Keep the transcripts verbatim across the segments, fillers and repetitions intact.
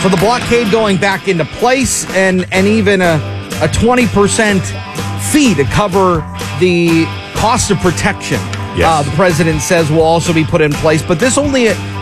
So the blockade going back into place, and, and even a, a twenty percent fee to cover the cost of protection. Yes. Uh, the president says will also be put in place. But this only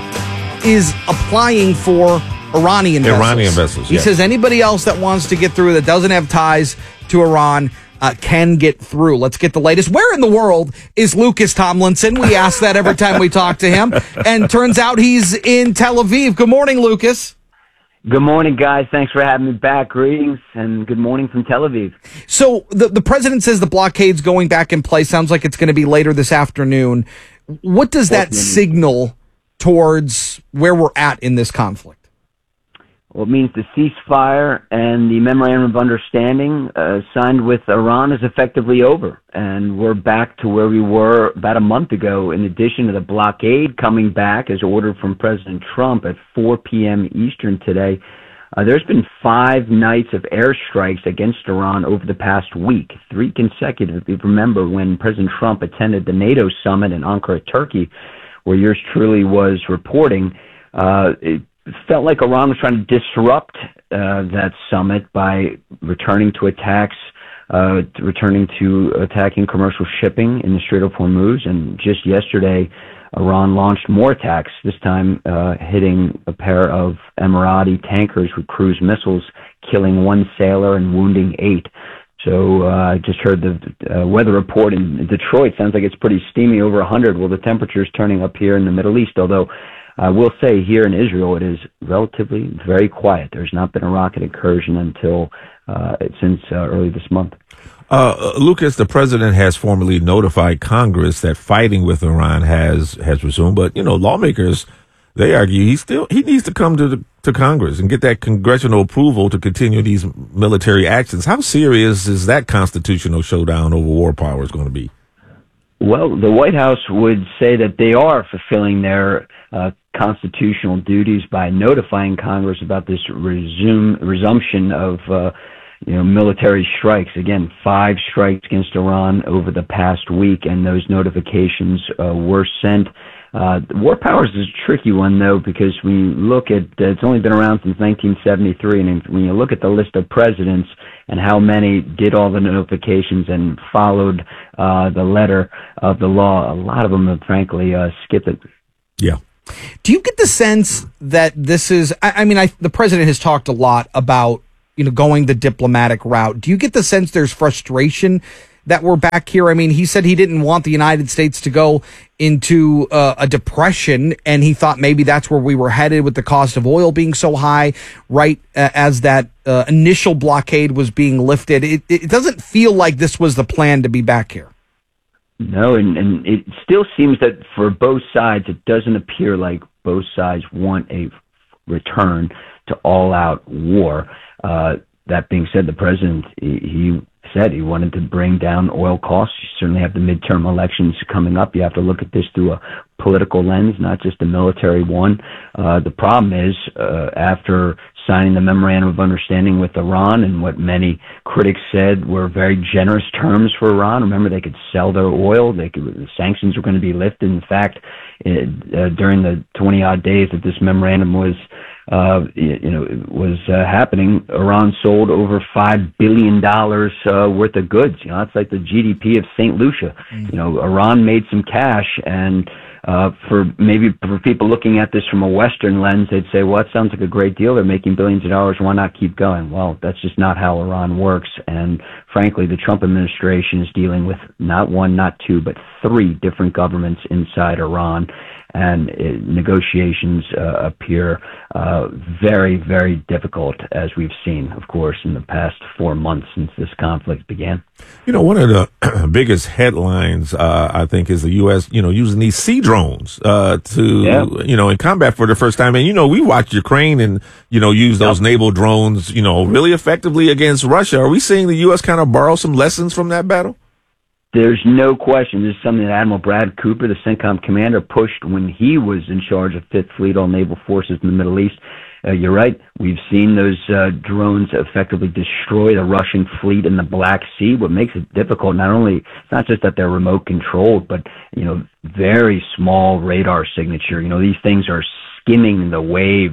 is applying for Iranian vessels. Iranian vessels, He yes. says anybody else that wants to get through that doesn't have ties to Iran uh, can get through. Let's get the latest. Where in the world is Lucas Tomlinson? We ask that every time we talk to him. And turns out he's in Tel Aviv. Good morning, Lucas. Good morning, guys. Thanks for having me back. Greetings, and good morning from Tel Aviv. So the, the president says the blockade's going back in place. Sounds like it's going to be later this afternoon. What does that signal towards where we're at in this conflict? Well, it means the ceasefire and the memorandum of understanding uh, signed with Iran is effectively over, and we're back to where we were about a month ago. In addition to the blockade coming back as ordered from President Trump at four p.m. Eastern today, uh, there's been five nights of airstrikes against Iran over the past week, three consecutive. If you remember when President Trump attended the NATO summit in Ankara, Turkey, where yours truly was reporting, uh, it felt like Iran was trying to disrupt uh, that summit by returning to attacks, uh, returning to attacking commercial shipping in the Strait of Hormuz. And just yesterday, Iran launched more attacks, this time uh, hitting a pair of Emirati tankers with cruise missiles, killing one sailor and wounding eight. So uh, I just heard the uh, weather report in Detroit. Sounds like it's pretty steamy, over one hundred. Well, the temperature's turning up here in the Middle East, although I will say here in Israel, it is relatively very quiet. There's not been a rocket incursion until uh, since uh, early this month. Uh, Lucas, the president has formally notified Congress that fighting with Iran has has resumed, but you know, lawmakers, they argue he still he needs to come to the, to Congress and get that congressional approval to continue these military actions. How serious is that constitutional showdown over war powers going to be? Well, the White House would say that they are fulfilling their uh, constitutional duties by notifying Congress about this resume, resumption of uh, you know, military strikes. Again, five strikes against Iran over the past week, and those notifications uh, were sent. Uh, war powers is a tricky one, though, because when you look at, uh, it's only been around since nineteen seventy-three, and when you look at the list of presidents and how many did all the notifications and followed uh, the letter of the law, a lot of them have frankly uh, skipped it. Yeah. Do you get the sense that this is, I, I mean, I, the president has talked a lot about, you know, going the diplomatic route. Do you get the sense there's frustration that we're back here? I mean, he said he didn't want the United States to go into uh, a depression, and he thought maybe that's where we were headed with the cost of oil being so high, right uh, as that uh, initial blockade was being lifted. It, it doesn't feel like this was the plan to be back here. No, and, and it still seems that for both sides, it doesn't appear like both sides want a return to all-out war. Uh, that being said, the president, he, he said he wanted to bring down oil costs. You certainly have the midterm elections coming up. You have to look at this through a political lens, not just a military one. Uh, the problem is, uh, after signing the memorandum of understanding with Iran and what many critics said were very generous terms for Iran. Remember, they could sell their oil. They could, the sanctions were going to be lifted. In fact, it, uh, during the twenty odd days that this memorandum was Uh, you know, it was uh, happening, Iran sold over five billion dollars uh, worth of goods. You know, that's like the G D P of Saint Lucia. Mm. You know, Iran made some cash, and uh, for maybe for people looking at this from a Western lens, they'd say, well, that sounds like a great deal. They're making billions of dollars. Why not keep going? Well, that's just not how Iran works. And frankly, the Trump administration is dealing with not one, not two, but three different governments inside Iran. And it, negotiations uh, appear uh, very, very difficult, as we've seen, of course, in the past four months since this conflict began. You know, one of the biggest headlines, uh, I think, is the U S, you know, using these sea drones uh, to, yeah. you know, in combat for the first time. And, you know, we watched Ukraine and, you know, use those yep. naval drones, you know, really effectively against Russia. Are we seeing the U S kind of borrow some lessons from that battle? There's no question. This is something that Admiral Brad Cooper, the CENTCOM commander, pushed when he was in charge of Fifth Fleet, all naval forces in the Middle East. Uh, you're right. We've seen those uh, drones effectively destroy the Russian fleet in the Black Sea. What makes it difficult, not only, it's not just that they're remote controlled, but, you know, very small radar signature. You know, these things are skimming the waves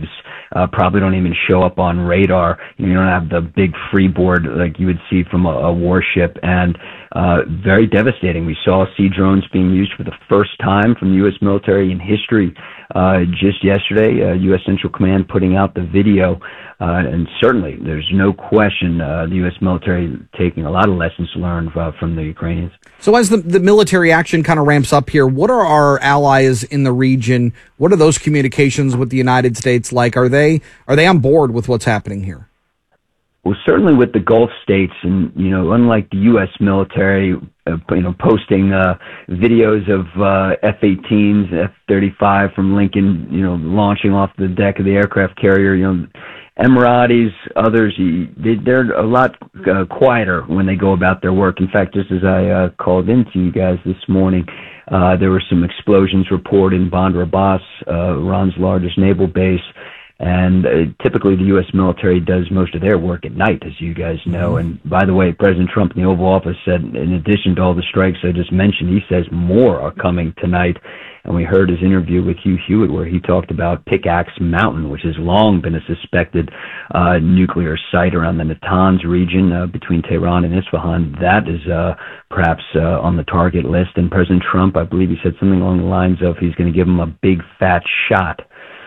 uh, probably don't even show up on radar. You don't have the big freeboard like you would see from a, a warship, and uh, very devastating. We saw sea drones being used for the first time from the U S military in history uh, just yesterday. Uh, U S Central Command putting out the video, uh, and certainly there's no question uh, the U S military taking a lot of lessons learned uh, from the Ukrainians. So as the, the military action kind of ramps up here, what are our allies in the region? What are those communications with the United States like? Are they are they on board with what's happening here? Well, certainly with the Gulf states, and you know, unlike the U S military, uh, you know, posting uh, videos of uh, F eighteens, F thirty-five from Lincoln, you know, launching off the deck of the aircraft carrier, you know, Emiratis, others, they, they're a lot uh, quieter when they go about their work. In fact, just as I uh, called into you guys this morning, uh, there were some explosions reported in Bandar Abbas, uh, Iran's largest naval base. And uh, typically the U S military does most of their work at night, as you guys know. And by the way, President Trump in the Oval Office said, in addition to all the strikes I just mentioned, he says more are coming tonight. And we heard his interview with Hugh Hewitt where he talked about Pickaxe Mountain, which has long been a suspected uh, nuclear site around the Natanz region uh, between Tehran and Isfahan. That is uh, perhaps uh, on the target list. And President Trump, I believe he said something along the lines of he's going to give him a big fat shot.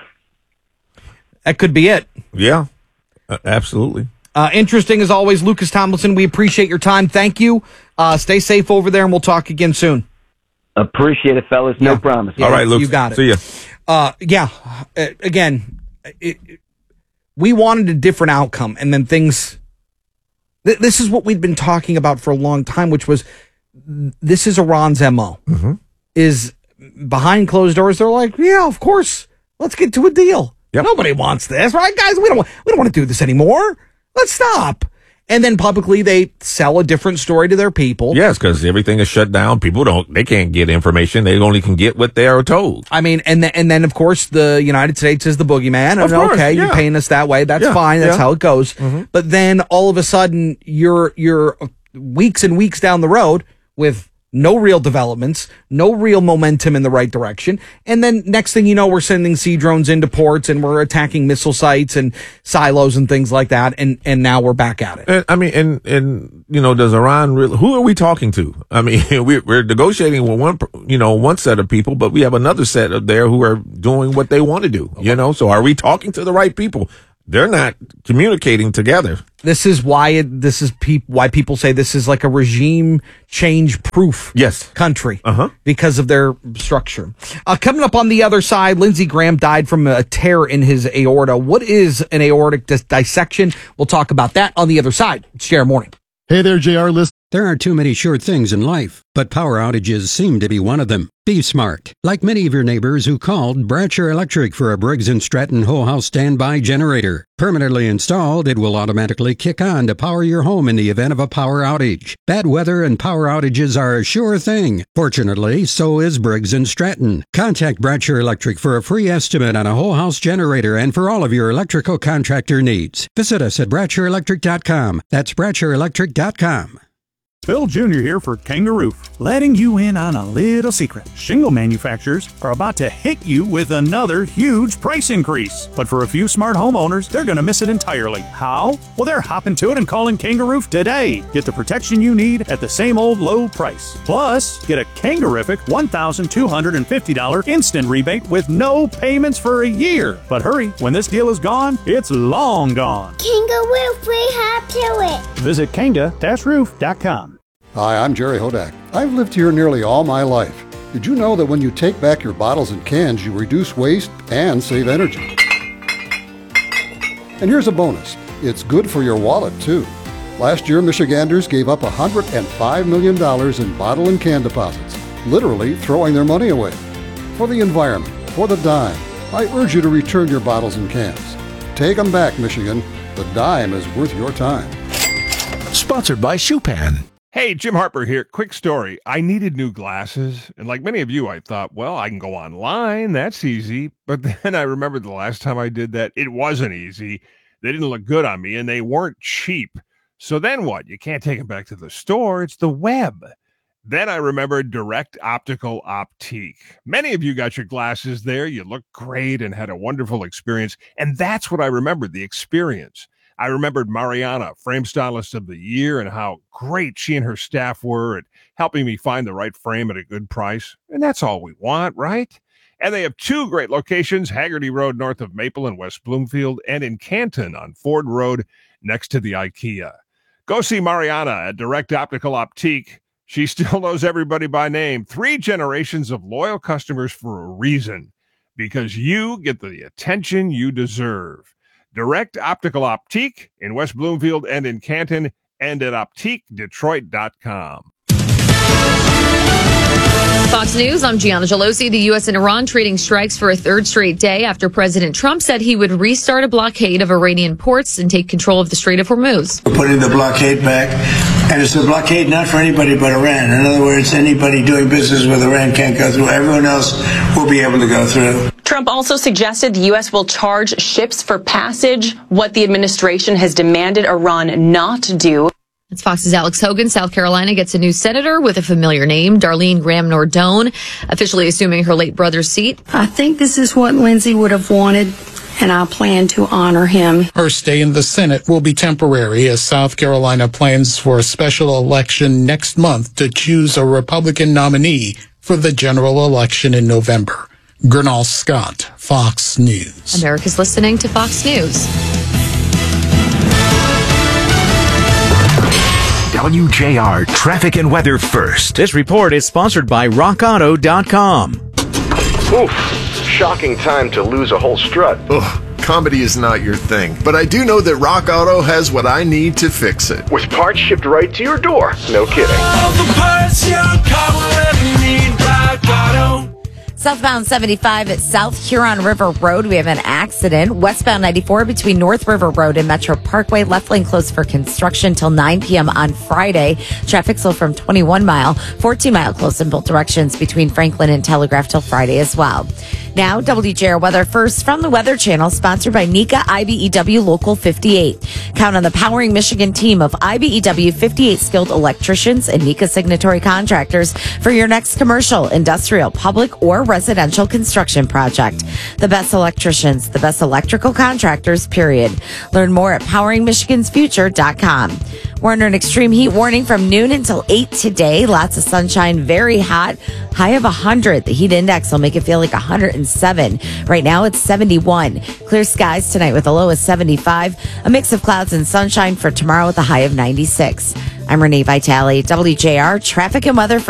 That could be it. Yeah, uh, absolutely. Uh, interesting as always, Lucas Tomlinson. We appreciate your time. Thank you. Uh, stay safe over there, and we'll talk again soon. Appreciate it, fellas. No yeah. promise. Yeah, All right, Luke. You got it. See ya. Uh, yeah. Uh, again, it, it, we wanted a different outcome, and then things. Th- this is what we'd been talking about for a long time, which was this is Iran's M O. Mm-hmm. Is behind closed doors. They're like, yeah, of course. Let's get to a deal. Yep. Nobody wants this, right, guys? We don't want, we don't want to do this anymore. Let's stop. And then publicly they sell a different story to their people. Yes, because everything is shut down. People don't, they can't get information. They only can get what they are told. I mean, and, th- and then, of course, the United States is the boogeyman. And Of course, okay, yeah. you paint us that way. That's Yeah, fine. That's yeah. how it goes. Mhm. But then all of a sudden, you're you're weeks and weeks down the road with no real developments, no real momentum in the right direction. And then next thing you know, we're sending sea drones into ports and we're attacking missile sites and silos and things like that. And, and now we're back at it. And, I mean, and, and, you know, does Iran really, who are we talking to? I mean, we're, we're negotiating with one, you know, one set of people, but we have another set of there who are doing what they want to do, you know? So are we talking to the right people? They're not communicating together. This is why it, this is pe- why people say this is like a regime change proof Yes. country Uh-huh. because of their structure. Uh, coming up on the other side, Lindsey Graham died from a tear in his aorta. What is an aortic dis- dissection? We'll talk about that on the other side. It's J R Morning. Hey there, J R. List. There are too many sure things in life, but power outages seem to be one of them. Be smart. Like many of your neighbors who called Bratcher Electric for a Briggs and Stratton whole house standby generator. Permanently installed, it will automatically kick on to power your home in the event of a power outage. Bad weather and power outages are a sure thing. Fortunately, so is Briggs and Stratton. Contact Bratcher Electric for a free estimate on a whole house generator and for all of your electrical contractor needs. Visit us at Bratcher Electric dot com. That's Bratcher Electric dot com. Phil Junior here for Kangaroo, letting you in on a little secret. Shingle manufacturers are about to hit you with another huge price increase. But for a few smart homeowners, they're going to miss it entirely. How? Well, they're hopping to it and calling Kangaroo today. Get the protection you need at the same old low price. Plus, get a Kangarific one thousand two hundred fifty dollars instant rebate with no payments for a year. But hurry, when this deal is gone, it's long gone. Kangaroo free hop to it. Visit kanga dash roof dot com. Hi, I'm Jerry Hodak. I've lived here nearly all my life. Did you know that when you take back your bottles and cans, you reduce waste and save energy? And here's a bonus. It's good for your wallet, too. Last year, Michiganders gave up one hundred five million dollars in bottle and can deposits, literally throwing their money away. For the environment, for the dime, I urge you to return your bottles and cans. Take them back, Michigan. The dime is worth your time. Sponsored by Schupan. Hey, Jim Harper here. Quick story. I needed new glasses, and like many of you, I thought, well, I can go online. That's easy. But then I remembered the last time I did that, it wasn't easy. They didn't look good on me, and they weren't cheap. So then what? You can't take them back to the store. It's the web. Then I remembered Direct Optical Optique. Many of you got your glasses there. You looked great and had a wonderful experience. And that's what I remembered, the experience. I remembered Mariana, Frame Stylist of the Year, and how great she and her staff were at helping me find the right frame at a good price. And that's all we want, right? And they have two great locations, Haggerty Road north of Maple in West Bloomfield, and in Canton on Ford Road next to the IKEA. Go see Mariana at Direct Optical Optique. She still knows everybody by name. Three generations of loyal customers for a reason, because you get the attention you deserve. Direct Optical Optique in West Bloomfield and in Canton, and at optique detroit dot com. Fox News, I'm Gianna Gelosi. The U S and Iran trading strikes for a third straight day after President Trump said he would restart a blockade of Iranian ports and take control of the Strait of Hormuz. We're putting the blockade back, and it's a blockade not for anybody but Iran. In other words, anybody doing business with Iran can't go through. Everyone else will be able to go through. Trump also suggested the U S will charge ships for passage, what the administration has demanded Iran not do. It's Fox's Alex Hogan. South Carolina gets a new senator with a familiar name, Darlene Graham Nordone, officially assuming her late brother's seat. I think this is what Lindsey would have wanted, and I plan to honor him. Her stay in the Senate will be temporary as South Carolina plans for a special election next month to choose a Republican nominee for the general election in November. Gernal Scott, Fox News. America's listening to Fox News. W J R Traffic and Weather First. This report is sponsored by rock auto dot com. Oof, shocking time to lose a whole strut. Ugh, comedy is not your thing, but I do know that Rock Auto has what I need to fix it. With parts shipped right to your door. No kidding. All the parts your car will ever need, Rock Auto. Southbound seventy-five at South Huron River Road, we have an accident. Westbound ninety-four between North River Road and Metro Parkway, left lane closed for construction till nine p.m. on Friday. Traffic slow from twenty-one mile, fourteen mile close in both directions between Franklin and Telegraph till Friday as well. Now, W J R Weather First from the Weather Channel, sponsored by NECA I B E W Local fifty-eight. Count on the Powering Michigan team of I B E W fifty-eight skilled electricians and NECA signatory contractors for your next commercial, industrial, public, or residential construction project. The best electricians, the best electrical contractors, period. Learn more at powering michigans future dot com. We're under an extreme heat warning from noon until eight today. Lots of sunshine, very hot. High of one hundred. The heat index will make it feel like one hundred seven. Right now it's seventy-one. Clear skies tonight with a low of seventy-five. A mix of clouds and sunshine for tomorrow with a high of ninety-six. I'm Renee Vitale, W J R Traffic and Weather.